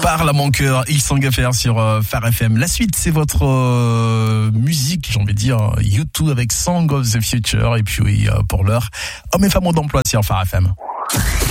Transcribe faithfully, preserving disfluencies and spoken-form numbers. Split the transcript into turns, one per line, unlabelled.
Parle à mon cœur, il s'en faire sur euh, Phare F M. La suite, c'est votre euh, musique, j'ai envie de dire, U deux avec Song of the Future. Et puis oui, euh, pour l'heure, hommes et femmes d'emploi sur Phare F M.